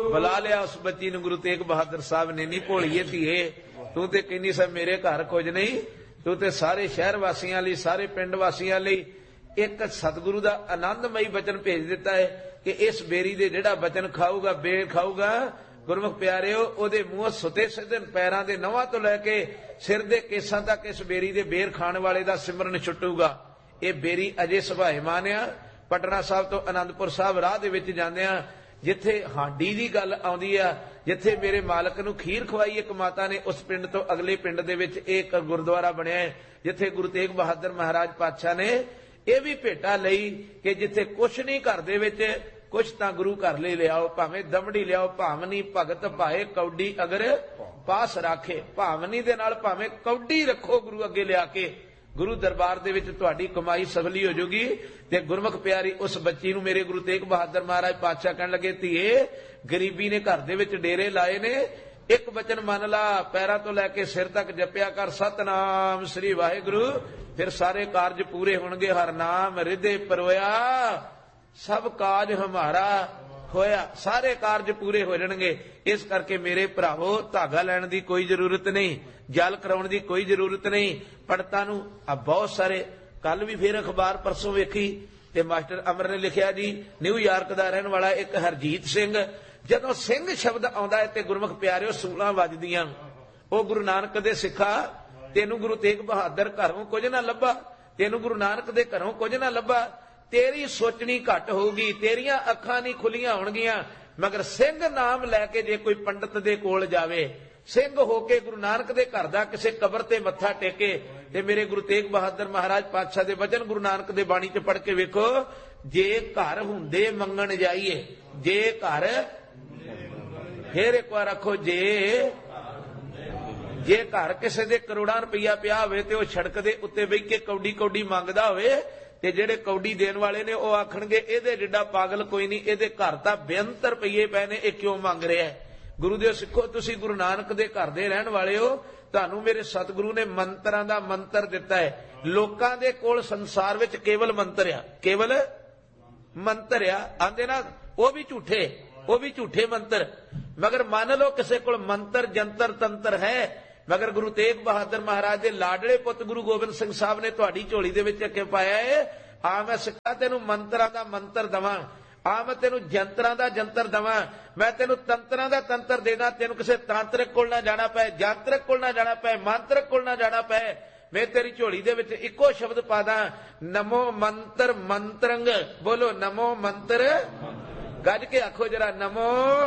बुला लिया उस बच्ची ने। गुरु तेग बहादुर साहब ने, नहीं भोलीए धीए तू ते कहनी सा मेरे घर कुछ नहीं, तू ते सारे शहर वासियों लई, सारे पिंड वासियों लई एक सतगुरु दा आनंदमई वचन भेज दिता है कि इस बेरी दे जिहड़ा वचन खाऊगा, बेर खाऊगा, गुरमुख प्यारिओ ओदे मूंह सुते सिद्धे पैरां दे नवां तो लैके सिर दे केसां तक इस बेरी दे बेर खाण वाले दा सिमरन छुटूगा। ये बेरी अजे सुभाएमान आ। पटना साहब तो आनंदपुर साहब राह दे विच जांदिआं जिथे हांडी दी गल आउंदी आ, जिथे मेरे मालक नूं खीर खवाई एक माता ने, उस पिंड तो अगले पिंड दे विच एक गुरुद्वारा बनिआ है जिथे गुरु तेग बहादुर महाराज पातशाह ने यह भी भेटा लई कि जिथे कुछ नहीं घर दे विच कुछ तां गुरु घर ले लियाओ, भावें दमड़ी लियाओ, भावनी भगत भाए कौडी अगर पास राखे। भावनी दे नाल भावें कौडी रखो गुरु अगे लिया के, गुरु दरबार दे विच तुहाडी कमाई सफली हो जाऊगी। ते गुरमुख प्यारी उस बच्ची नूं मेरे गुरु तेग बहादुर महाराज पातशाह कहण लगे, धीए गरीबी ने घर दे विच डेरे लाए ने, एक वचन मन ला, पैरां तो लैके सिर तक जपिया कर सतनाम श्री वाहिगुरु, फिर सारे कारज पूरे होणगे। हर नाम हृदय परोया सब काज हमारा होया, सारे कारज पूरे हो जाणगे। इस करके मेरे भरावो धागा लैण दी कोई जरूरत नहीं, जल कराउण दी कोई जरूरत नहीं। पंडितां नूं बहुत सारे, कल भी फिर अखबार परसों वेखी ते मास्टर अमर ने लिखिया जी, न्यूयॉर्क दा रहण वाला एक हरजीत सिंह, जदों सिंह शब्द आउंदा है ते गुरमुख प्यारिओ सूलां वजदियां। ओ गुरु नानक दे सिखा, तेनू गुरु तेग बहादुर घरों कुछ ना लभा, तेनू गुरु नानक दे घरों कुछ ना लभा, तेरी सोचनी घट होगी, तेरियां अखां नहीं खुलियां होणगियां। मगर सिंह नाम लैके जे कोई पंडित दे कोल जावे, सिंह होके गुरु नानक दे घर दा किसे कबर ते मत्था टेके, ते मेरे गुरु तेग बहादुर महाराज पातशाह दे वचन गुरु नानक दे बाणी च पढ़ के वेखो, जे घर हुंदे मंगण जाइए, जे घर, फिर एक बार आखो जे घर किसी दे करोड़ां रुपया पिया होवे ते ओह सड़क दे उत्ते बह के कौडी कौडी मंगदा होवे, ते जेड़े कौडी देण वाले ने ओह आखणगे इहदे जिड्डा पागल कोई नहीं, इहदे घर तां बेअंत रुपये पए ने, इह क्यों मंग रिहा है। गुरु देव सिखो, तुसीं गुरु नानक दे घर दे रहण वाले हो, तुहानूं मेरे सतगुरु ने मंत्रां दा मंत्र दिता है। लोकां दे कोल संसार विच केवल मंत्र आ, केवल मंत्र आ, आंदे ना ओह भी झूठे, वो भी झूठे मंत्र। मगर मान लो किसी को मंत्र जंतर तंत्र है, मगर गुरु तेग बहादुर महाराज के लाडले पुत गुरु गोबिंद सिंह साहब ने तुहाडी झोली दे विच अगे पाया है, आ मैं सिक्का तेनू मंत्रां दा मंत्र दवां, आ मैं तेनू जंतरां दा जंतर दवां, मैं तेनू तंत्रां दा तंत्र देना, तेनू किसी तांत्रिक कोल ना जाना पए, जांत्रिक कोल ना जाना पए, मांत्रिक कोल ना जाना पए। मैं तेरी झोली दे विच इको शब्द पा दा, नमो मंत्र मंत्रंग। बोलो नमो मंत्र, गज के आखो जरा नमो।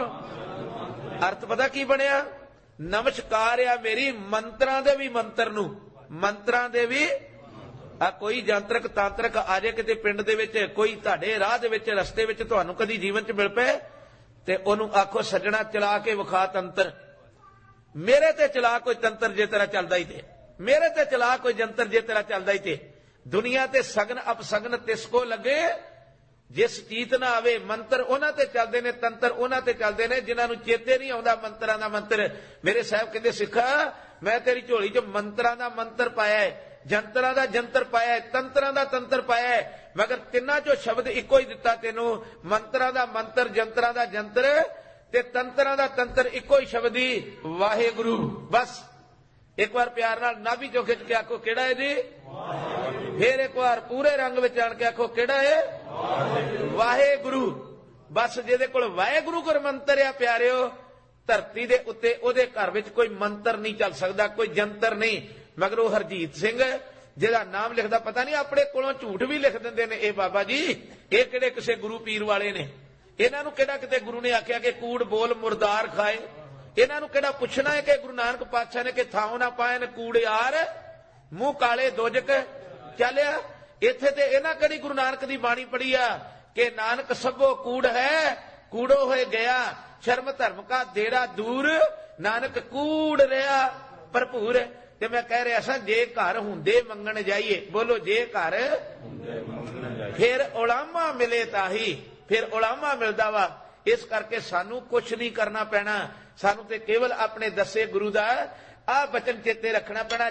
अर्थ पता की बनिया, नमस्कार आ मेरी मंत्रां दे भी मंत्र नूं, मंत्रां दे भी। आ कोई जंत्रक तांत्रक आ जाए किते पिंड दे विच, कोई तुहाडे राह दे विच रस्ते विच तुहानूं कदी जीवन च मिल पे, ते ओनूं आखो सज्जणा चला के विखा तंत्र, मेरे ते चला कोई तंत्र जे तेरा चलदा ही ते, मेरे ते चला कोई जंतर जे तेरा चलदा ही ते। दुनिया ते सगन अपसगन तिसको लगे जिस चीत ना आवे। मंत्र उन्हां ते चलदे ने, तंत्र उन्हां ते चलदे ने जिन्हां नूं चेते नहीं आउंदा मंत्रां दा मंत्र। मेरे साहब कहंदे सिखा, मैं तेरी झोली च मंत्रां दा मंत्र पाया है, जंतरां दा जंतर पाया है, तंत्रां दा तंत्र पाया है, मगर तिन्हां चों शब्द इको ही दिता तेनू, मंत्रां दा मंत्र, जंतरां दा जंतर ते तंत्रां दा तंत्र, इको ही शब्द ही वाहेगुरु। बस एक बार प्यार नाल नाभि चों खिच के आखो किहड़ा है जी, फिर एक बार पूरे रंग विच आण के आखो किहड़ा है, वाहेगुरु। बस जिहदे कोल वाहेगुरु गुर मंत्र आ प्यारिओ, धरती दे उत्ते ओहदे घर विच कोई मंत्र नहीं चल सकदा, कोई जंतर नहीं। मगर वो हरजीत सिंह जिहदा नाम लिखदा, पता नहीं अपने कोलों झूठ भी लिख दिंदे ने, ए बाबा जी ये किहड़े किसे गुरु पीर वाले ने, इन्हां नूं किहड़ा किते गुरु ने आखिया कि कूड़ बोल मुर्दार खाए, इन्हां नूं किहड़ा पुछना है कि गुरु नानक पातशाह ने कि थां ना पाए कूड़ यार मूंह काले दोजक चलिया। इत्थे ते इन्हां किहड़ी गुरु नानक दी बाणी पढ़ी आ कि नानक सबो कूड़ है, कूड़ो होए गया, शर्म धर्म का देड़ा दूर, नानक कूड़ रहा भरपूर। ते मैं कह रहा सा, जे घर हुंदे मंगण जाइए, बोलो जे घर फिर उलामा मिले ताही, फिर उलामा मिलदा वा। इस करके सानू कुछ नहीं करना पैना, सानू ते केवल अपने दसे गुरु दा आ बचन चेते रखना पैना,